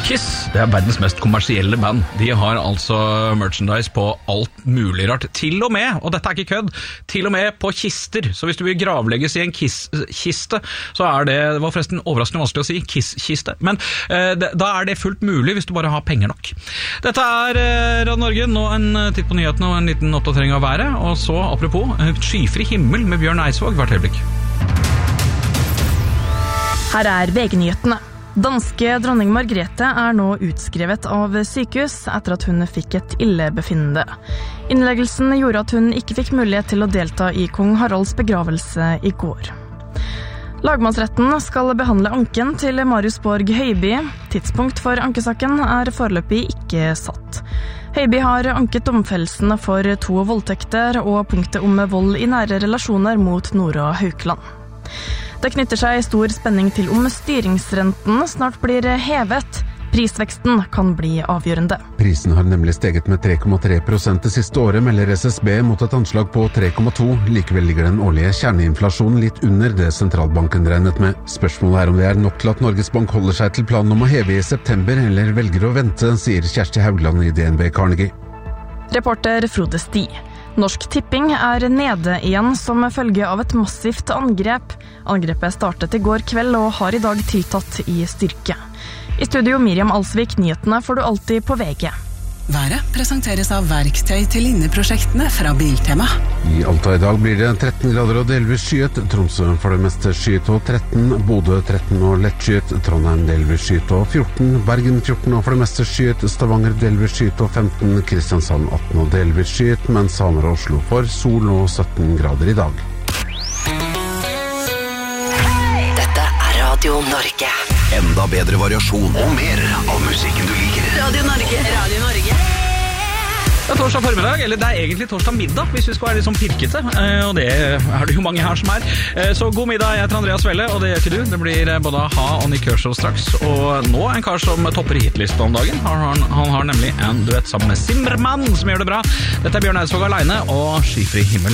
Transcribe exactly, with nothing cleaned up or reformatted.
Kiss, det er verdens mest kommersielle band. De har altså merchandise på alt mulig rart. Til og med, og dette er ikke kødd, til og med på kister. Så hvis du vil gravlegges i en kiss-kiste, så er det, det var forresten overraskende vanskelig å si, kiss-kiste. Men eh, det, da er det fullt mulig hvis du bare har penger nok. Dette er eh, Radio Norge, nå en titt på nyhetene og en liten oppdatering av været. Og så, apropos, skyfri himmel med Bjørn Eidsvåg hvert øyeblikk. Her er V G-nyhetene. Danske dronning Margrethe er nå utskrevet av sykehus etter at hun fikk et illebefinnende. Innleggelsen gjorde at hun ikke fikk mulighet til å delta i kong Haralds begravelse i går. Lagmannsretten skal behandle anken til Marius Borg Høiby. Tidspunkt for ankesaken er foreløpig ikke satt. Høiby har anket domfellelsene for to voldtekter og punktet om vold i nære relasjoner mot Nora Haukeland. Det knytter seg stor spenning til om styringsrenten snart blir hevet. Prisveksten kan bli avgjørende. Prisen har nemlig steget med tre komma tre prosent det siste året, melder S S B mot et anslag på tre komma to. Likevel ligger den årlige kjerneinflasjonen litt under det sentralbanken regnet med. Spørsmålet er om det er nok til at Norges Bank holder seg til planen om å heve i september, eller velger å vente, sier Kjersti Haugland i D N B Carnegie. Reporter Frode Sti. Norsk Tipping er nede igjen som følge av et massivt angrep. Angrepet startet i går kveld og har i dag tiltatt i styrke. I studio Miriam Alsvik, nyhetene får du alltid på V G. Været presenteres av verktøy til linneprosjektene fra Biltema. I Alta i dag blir det tretten grader og delvis skyet. Tromsø for det meste skyet og tretten. Bodø tretten og lettskyet. Trondheim delvis skyet og fjorten. Bergen fjorten og for det meste skyet. Stavanger delvis skyet og femten. Kristiansand atten og delvis skyet. Mens Hamar og Oslo får sol og sytten grader i dag. Dette er Radio Norge. Enda bedre variasjon og mer av musikken du liker. Radio Norge. Radio Norge. Det er torsdag formiddag, eller det er egentlig torsdag middag, hvis vi skal være litt sånn pirkete, og det er det jo mange her som er. Så god middag, jeg heter Andreas Welle, og det gjør ikke du. Det blir både Ha og Nick Kershaw straks, og nå en kar som topper hitlista om dagen. Han har, han har nemlig en duett sammen med Zimmermann, som gjør det bra. Dette er Bjørn Eidsvåg alene, og Skyfri himmel.